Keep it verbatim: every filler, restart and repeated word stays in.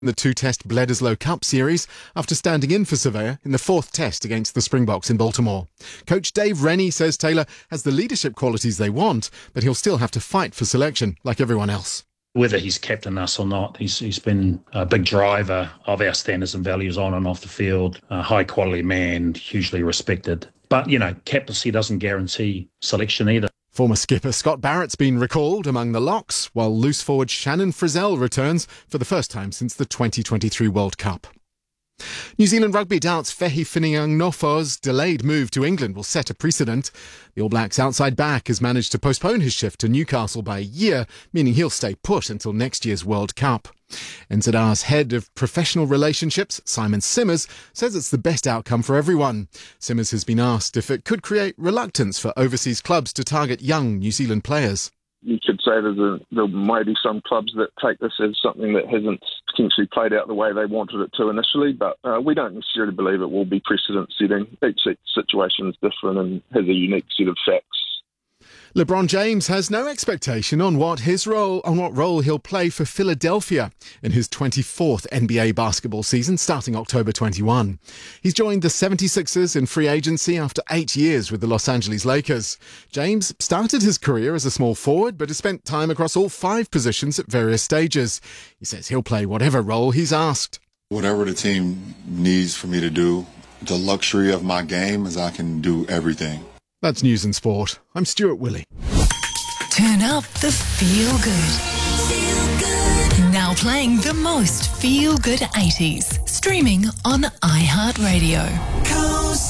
the two-test Bledisloe Cup series after standing in for Surveyor in the fourth test against the Springboks in Baltimore. Coach Dave Rennie says Taylor has the leadership qualities they want, but he'll still have to fight for selection like everyone else. Whether he's captained us or not, he's he's been a big driver of our standards and values on and off the field, a high-quality man, hugely respected. But, you know, captaincy doesn't guarantee selection either. Former skipper Scott Barrett's been recalled among the locks, while loose forward Shannon Frizzell returns for the first time since the twenty twenty-three World Cup. New Zealand Rugby doubts Fehi Finiang-Nofo's delayed move to England will set a precedent. The All Blacks' outside back has managed to postpone his shift to Newcastle by a year, meaning he'll stay put until next year's World Cup. N Z R's head of professional relationships, Simon Simmers, says it's the best outcome for everyone. Simmers has been asked if it could create reluctance for overseas clubs to target young New Zealand players. You could say there's a, there might be some clubs that take this as something that hasn't potentially played out the way they wanted it to initially, but uh, we don't necessarily believe it will be precedent-setting. Each situation is different and has a unique set of facts. LeBron James has no expectation on what his role on what role he'll play for Philadelphia in his twenty-fourth N B A basketball season starting October twenty-first. He's joined the seventy-sixers in free agency after eight years with the Los Angeles Lakers. James started his career as a small forward but has spent time across all five positions at various stages. He says he'll play whatever role he's asked. Whatever the team needs for me to do, the luxury of my game is I can do everything. That's News and Sport. I'm Stuart Willey. Turn up the feel good. Feel good. Now playing the most feel good eighties. Streaming on iHeartRadio.